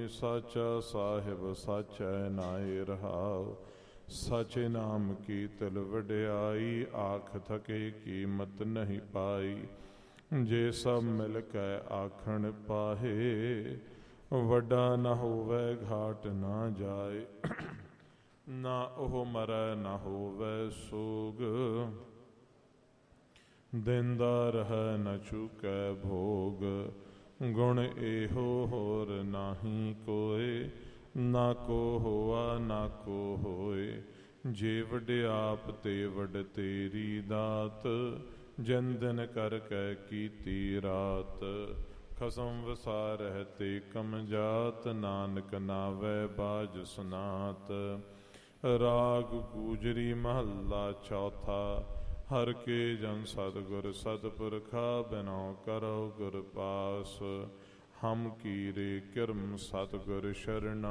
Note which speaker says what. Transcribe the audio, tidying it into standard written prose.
Speaker 1: ਸਾਚਾ ਸਾਹਿਬ ਸਾਚੈ ਨਾਇ ਰਹਾਉ। ਸਾਚੇ ਨਾਮ ਕੀ ਤਿਲ ਵਡਿਆਈ, ਆਖ ਥਕੇ ਕੀਮਤ ਨਹੀਂ ਪਾਈ। ਜੇ ਸਭ ਮਿਲ ਕੇ ਆਖਣ ਪਾਹੇ, ਵੱਡਾ ਨਾ ਹੋਵੇ ਘਾਟ ਨਾ ਜਾਏ। ਨਾ ਉਹ ਮਰੈ ਨਾ ਹੋਵੇ ਸੋਗ, ਦਿੰਦਾ ਰਹਿ ਨ ਚੁਕੈ ਭੋਗ। ਗੁਣ ਇਹੋ ਹੋਰ ਨਾਹੀ ਕੋਇ, ਨਾ ਕੋ ਹੋਆ ਨਾ ਕੋ ਹੋਏ। ਜੇ ਵਡਿਆਪ ਤੇ ਵਡ ਤੇਰੀ ਦਾਤ, ਜਿਨ ਦਿਨ ਕਰ ਕੈ ਕੀਤੀ ਰਾਤ। ਖਸਮ ਵਸਾਰਹਿ ਤੇ ਕਮ ਜਾਤ, ਨਾਨਕ ਨਾਵੈ ਬਾਜ ਸੁਨਾਤ। ਰਾਗ ਗੂਜਰੀ ਮਹੱਲਾ ਚੌਥਾ। ਹਰ ਕੇ ਜਨ ਸਤਿਗੁਰ ਸਤਿਪੁਰਖਾ, ਬਿਨਉ ਕਰਉ ਗੁਰ ਪਾਸ। ਹਮ ਕੀਰੇ ਕਿਰਮ ਸਤਿਗੁਰ ਸ਼ਰਨਾ,